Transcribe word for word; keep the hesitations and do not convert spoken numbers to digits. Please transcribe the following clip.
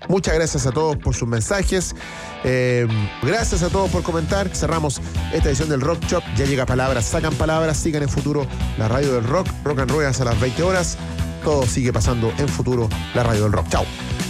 Muchas gracias a todos por sus mensajes. Eh, gracias a todos por comentar. Cerramos esta edición del Rock Shop. Ya llega Palabras, sacan palabras. Sigan en Futuro, la radio del rock. Rock and Ruedas a las veinte horas. Todo sigue pasando en Futuro, la radio del rock. Chao.